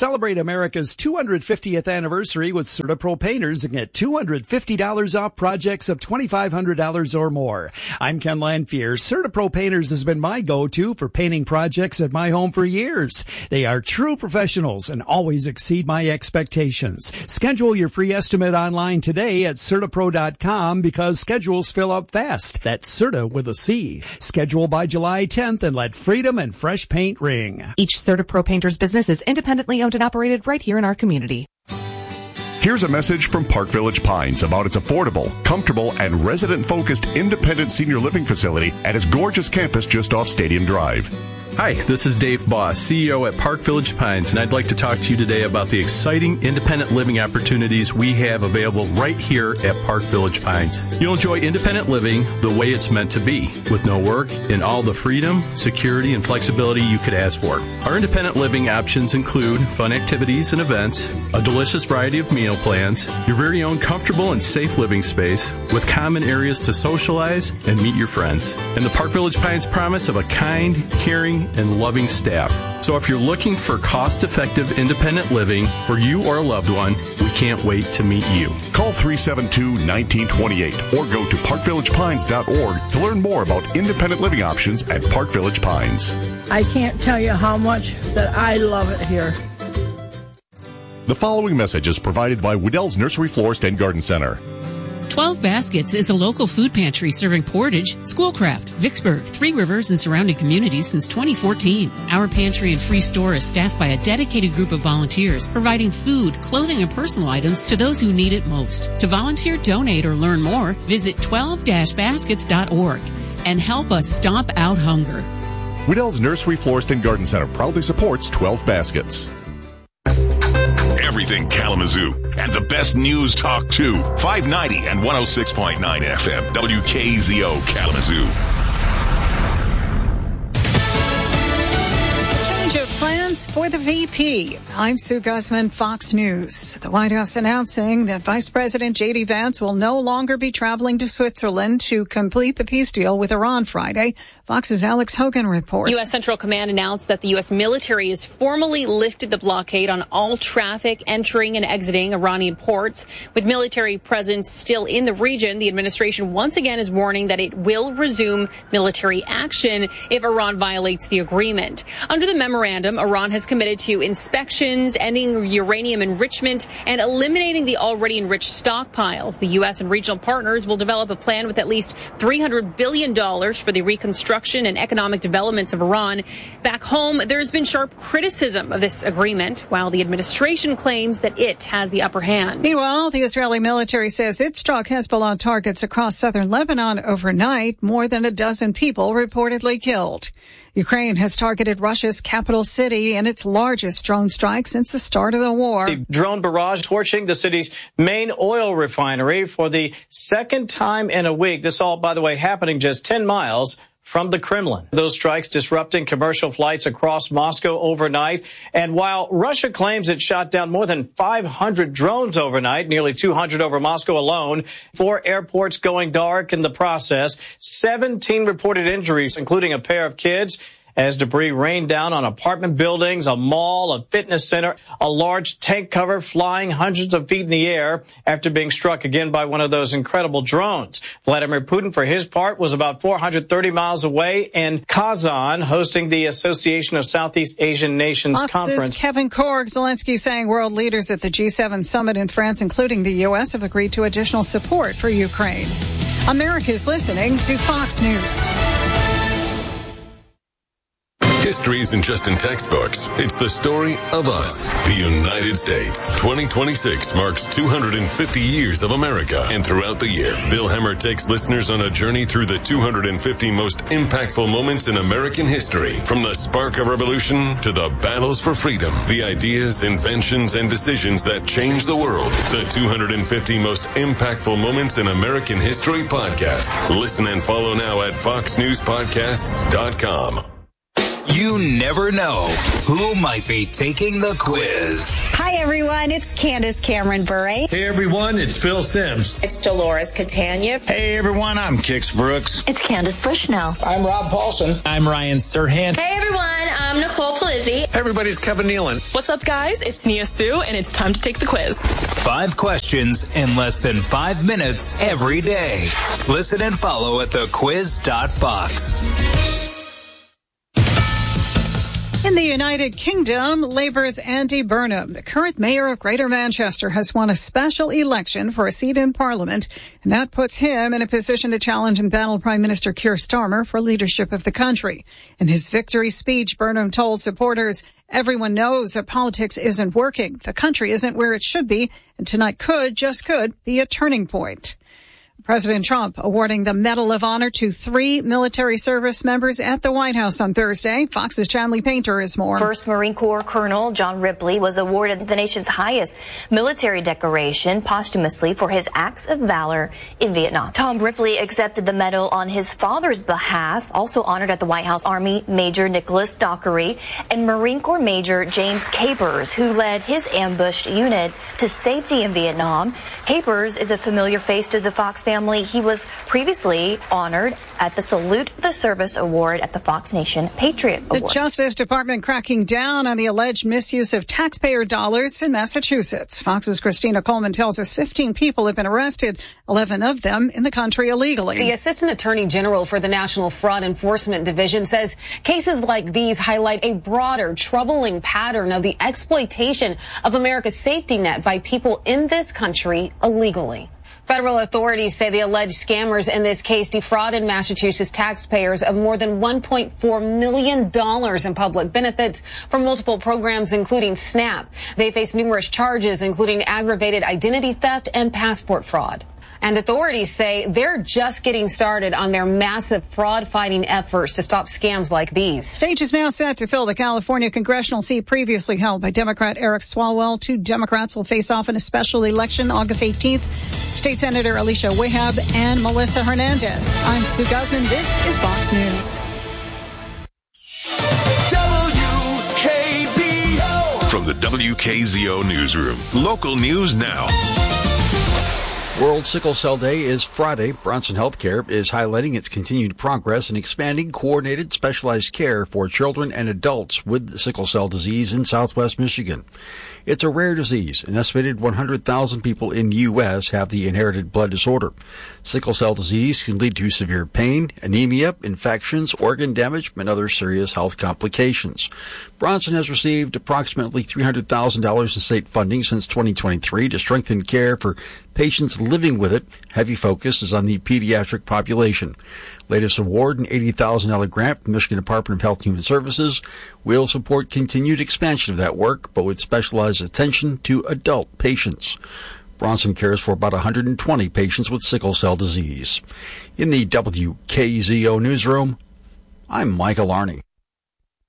Celebrate America's 250th anniversary with CertaPro Painters and get $250 off projects of $2,500 or more. I'm Ken Lanfear. CertaPro Painters has been my go-to for painting projects at my home for years. They are true professionals and always exceed my expectations. Schedule your free estimate online today at CertaPro.com because schedules fill up fast. That's Certa with a C. Schedule by July 10th and let freedom and fresh paint ring. Each CertaPro Painters business is independently owned and operated right here in our community. Here's a message from Park Village Pines about its affordable, comfortable, and resident-focused independent senior living facility at its gorgeous campus just off Stadium Drive. Hi, this is Dave Boss, CEO at Park Village Pines, and I'd like to talk to you today about the exciting independent living opportunities we have available right here at Park Village Pines. You'll enjoy independent living the way it's meant to be, with no work and all the freedom, security, and flexibility you could ask for. Our independent living options include fun activities and events, a delicious variety of meal plans, your very own comfortable and safe living space, with common areas to socialize and meet your friends, and the Park Village Pines promise of a kind, caring, and loving staff. So if you're looking for cost-effective independent living for you or a loved one, we can't wait to meet you. Call 372-1928 or go to parkvillagepines.org to learn more about independent living options at Park Village Pines. I can't tell you how much that I love it here. The following message is provided by Weddell's Nursery Florist and Garden Center. 12 Baskets is a local food pantry serving Portage, Schoolcraft, Vicksburg, Three Rivers, and surrounding communities since 2014. Our pantry and free store is staffed by a dedicated group of volunteers, providing food, clothing, and personal items to those who need it most. To volunteer, donate, or learn more, visit 12-baskets.org and help us stomp out hunger. Weddell's Nursery Florist and Garden Center proudly supports 12 Baskets. Everything Kalamazoo and the best news talk too. 590 and 106.9 FM. WKZO Kalamazoo. Change of plans for the VP. I'm Sue Guzman, Fox News. The White House announcing that Vice President J.D. Vance will no longer be traveling to Switzerland to complete the peace deal with Iran Friday. Fox's Alex Hogan reports. U.S. Central Command announced that the U.S. military has formally lifted the blockade on all traffic entering and exiting Iranian ports. With military presence still in the region, the administration once again is warning that it will resume military action if Iran violates the agreement. Under the memorandum, Iran has committed to inspections, ending uranium enrichment, and eliminating the already enriched stockpiles. The U.S. and regional partners will develop a plan with at least $300 billion for the reconstruction and economic developments of Iran. Back home, there's been sharp criticism of this agreement, while the administration claims that it has the upper hand. Meanwhile, the Israeli military says it struck Hezbollah targets across southern Lebanon overnight. More than a dozen people reportedly killed. Ukraine has targeted Russia's capital city in its largest drone strike since the start of the war. The drone barrage torching the city's main oil refinery for the second time in a week. This all, by the way, happening just 10 miles from the Kremlin. Those strikes disrupting commercial flights across Moscow overnight. And while Russia claims it shot down more than 500 drones overnight, nearly 200 over Moscow alone, 4 airports going dark in the process, 17 reported injuries, including a pair of kids, as debris rained down on apartment buildings, a mall, a fitness center, a large tank cover flying hundreds of feet in the air after being struck again by one of those incredible drones. Vladimir Putin, for his part, was about 430 miles away in Kazan, hosting the Association of Southeast Asian Nations conference. Kevin Korg. Zelensky saying world leaders at the G7 summit in France, including the U.S., have agreed to additional support for Ukraine. America's listening to Fox News. History isn't just in textbooks. It's the story of us, the United States. 2026 marks 250 years of America. And throughout the year, Bill Hemmer takes listeners on a journey through the 250 most impactful moments in American history. From the spark of revolution to the battles for freedom, the ideas, inventions, and decisions that changed the world. The 250 most impactful moments in American history podcast. Listen and follow now at foxnewspodcasts.com. You never know who might be taking the quiz. Hi, everyone. It's Candace Cameron Bure. Hey, everyone. It's Phil Sims. It's Dolores Catania. Hey, everyone. I'm Kix Brooks. It's Candace Bushnell. I'm Rob Paulson. I'm Ryan Serhant. Hey, everyone. I'm Nicole Palizzi. Hey, everybody. It's Kevin Nealon. What's up, guys? It's Nia Sue, and it's time to take the quiz. 5 questions in less than 5 minutes every day. Listen and follow at thequiz.fox. In the United Kingdom, Labour's Andy Burnham, the current mayor of Greater Manchester, has won a special election for a seat in Parliament, and that puts him in a position to challenge and battle Prime Minister Keir Starmer for leadership of the country. In his victory speech, Burnham told supporters, "Everyone knows that politics isn't working. The country isn't where it should be, and tonight could be a turning point." President Trump awarding the Medal of Honor to 3 military service members at the White House on Thursday. Fox's Chanley Painter has more. First Marine Corps Colonel John Ripley was awarded the nation's highest military decoration posthumously for his acts of valor in Vietnam. Tom Ripley accepted the medal on his father's behalf. Also honored at the White House, Army Major Nicholas Dockery and Marine Corps Major James Capers, who led his ambushed unit to safety in Vietnam. Capers is a familiar face to the Fox family. He was previously honored at the Salute the Service Award at the Fox Nation Patriot Award. The Justice Department cracking down on the alleged misuse of taxpayer dollars in Massachusetts. Fox's Christina Coleman tells us 15 people have been arrested, 11 of them in the country illegally. The Assistant Attorney General for the National Fraud Enforcement Division says cases like these highlight a broader, troubling pattern of the exploitation of America's safety net by people in this country illegally. Federal authorities say the alleged scammers in this case defrauded Massachusetts taxpayers of more than $1.4 million in public benefits from multiple programs, including SNAP. They face numerous charges, including aggravated identity theft and passport fraud. And authorities say they're just getting started on their massive fraud-fighting efforts to stop scams like these. Stage is now set to fill the California congressional seat previously held by Democrat Eric Swalwell. 2 Democrats will face off in a special election August 18th. State Senator Alicia Wahab and Melissa Hernandez. I'm Sue Guzman. This is Fox News. WKZO. From the WKZO Newsroom. Local news now. World Sickle Cell Day is Friday. Bronson Healthcare is highlighting its continued progress in expanding coordinated specialized care for children and adults with sickle cell disease in Southwest Michigan. It's a rare disease. An estimated 100,000 people in the U.S. have the inherited blood disorder. Sickle cell disease can lead to severe pain, anemia, infections, organ damage, and other serious health complications. Bronson has received approximately $300,000 in state funding since 2023 to strengthen care for patients living with it. Heavy focus is on the pediatric population. Latest award, an $80,000 grant from the Michigan Department of Health and Human Services, will support continued expansion of that work, but with specialized attention to adult patients. Bronson cares for about 120 patients with sickle cell disease. In the WKZO newsroom, I'm Michael Arney.